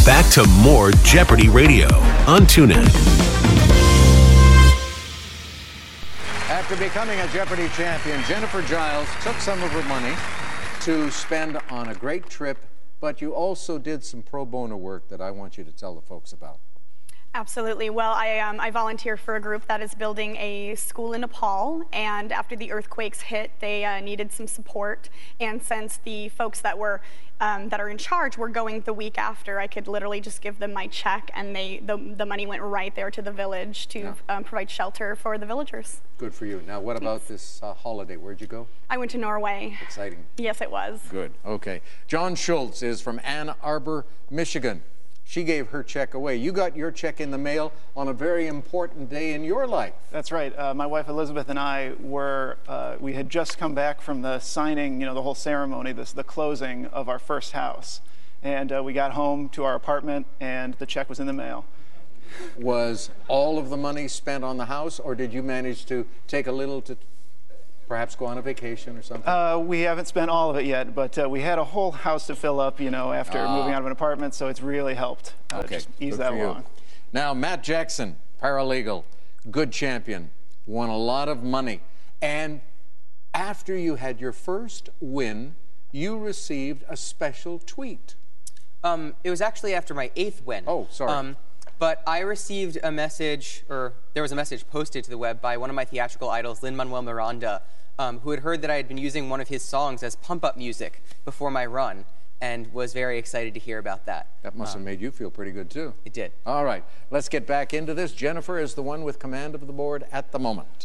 Back to more Jeopardy Radio on TuneIn. After becoming a Jeopardy champion, Jennifer Giles took some of her money to spend on a great trip, but you also did some pro bono work that I want you to tell the folks about. Absolutely. Well, I volunteer for a group that is building a school in Nepal, and after the earthquakes hit, they needed some support. And since the folks that were that are in charge were going the week after, I could literally just give them my check, and the money went right there to the village to provide shelter for the villagers. Good for you. Now, what about this holiday? Where'd you go? I went to Norway. Exciting. Yes, it was. Good. Okay. John Schultz is from Ann Arbor, Michigan. She gave her check away. You got your check in the mail on a very important day in your life. That's right. My wife Elizabeth and I we had just come back from the signing, the whole ceremony, the closing of our first house. And we got home to our apartment and the check was in the mail. Was all of the money spent on the house, or did you manage to take a little to perhaps go on a vacation or something? We haven't spent all of it yet, but we had a whole house to fill up, after moving out of an apartment, so it's really helped just ease that along. Now, Matt Jackson, paralegal, good champion, won a lot of money. And after you had your first win, you received a special tweet. It was actually after my 8th win. Oh, sorry. But I received a message, or there was a message posted to the web by one of my theatrical idols, Lin-Manuel Miranda, who had heard that I had been using one of his songs as pump-up music before my run, and was very excited to hear about that. That must have made you feel pretty good, too. It did. All right. Let's get back into this. Jennifer is the one with command of the board at the moment.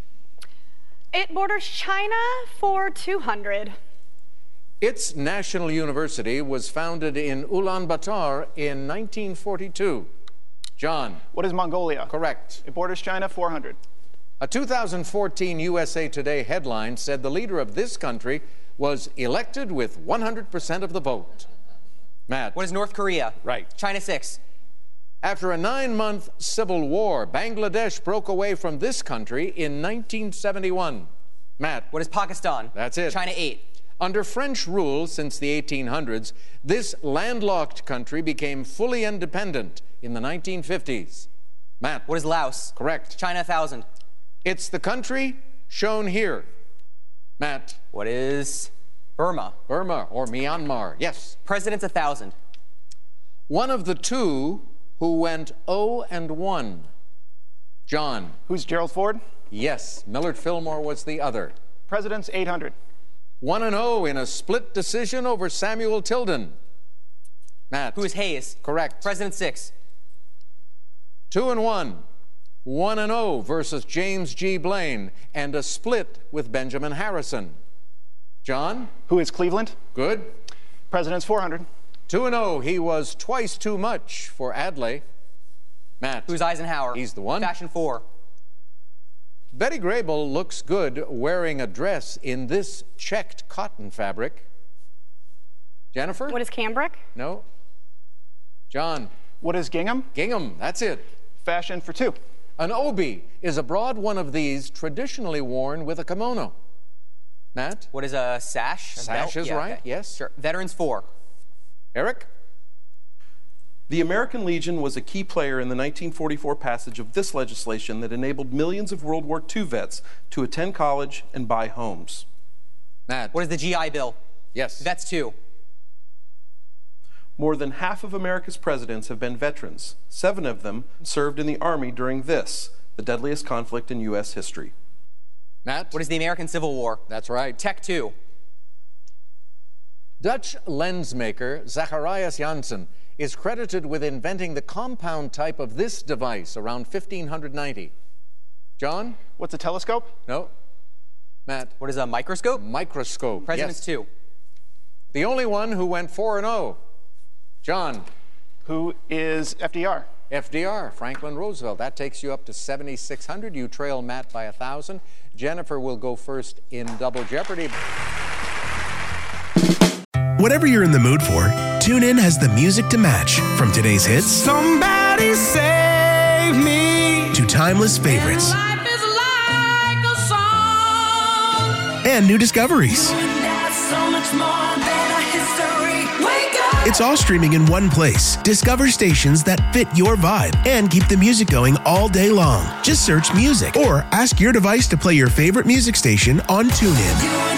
It borders China for 200. Its national university was founded in Ulaanbaatar in 1942. John. What is Mongolia? Correct. It borders China, 400. A 2014 USA Today headline said the leader of this country was elected with 100% of the vote. Matt. What is North Korea? Right. China 6. After a 9-month civil war, Bangladesh broke away from this country in 1971. Matt. What is Pakistan? That's it. China 8. Under French rule since the 1800s, this landlocked country became fully independent in the 1950s. Matt. What is Laos? Correct. China 1000. It's the country shown here. Matt. What is Burma? Burma or Myanmar. Yes. President's 1000. One of the two who went 0-1. John. Who's Gerald Ford? Yes. Millard Fillmore was the other. President's 800. 1-0 in a split decision over Samuel Tilden. Matt. Who is Hayes? Correct. President 6. 2-1. 1-0 versus James G. Blaine, and a split with Benjamin Harrison. John? Who is Cleveland? Good. President's 400. 2-0. He was twice too much for Adlai. Matt? Who's Eisenhower? He's the one. Fashion 4. Betty Grable looks good wearing a dress in this checked cotton fabric. Jennifer? What is cambric? No. John? What is gingham? Gingham, that's it. Fashion for 2. An obi is a broad one of these traditionally worn with a kimono. Matt? What is a sash? Sash is right, okay. yes. Sure. Veterans 4. Eric? The American Legion was a key player in the 1944 passage of this legislation that enabled millions of World War II vets to attend college and buy homes. Matt? What is the GI Bill? Yes. Vets 2. More than half of America's presidents have been veterans. 7 of them served in the Army during this, the deadliest conflict in U.S. history. Matt? What is the American Civil War? That's right. Tech 2. Dutch lens maker Zacharias Janssen is credited with inventing the compound type of this device around 1590. John? What's a telescope? No. Matt? What is a microscope? Microscope. President's yes. 2. The only one who went 4-0. John? Who is FDR? FDR, Franklin Roosevelt. That takes you up to 7,600. You trail Matt by 1,000. Jennifer will go first in Double Jeopardy. Whatever you're in the mood for, TuneIn has the music to match. From today's hits, Somebody Save Me, to timeless favorites, life is like a song. and new discoveries. That's so much more than a history. Wake up! It's all streaming in one place. Discover stations that fit your vibe and keep the music going all day long. Just search music or ask your device to play your favorite music station on TuneIn.